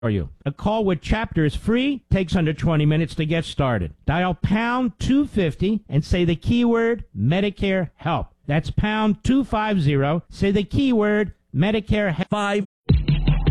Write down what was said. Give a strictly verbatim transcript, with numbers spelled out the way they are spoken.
for you. A call with Chapter is free, takes under twenty minutes to get started. Dial pound two fifty and say the keyword Medicare Help. That's pound two fifty. Say the keyword Medicare Help. Five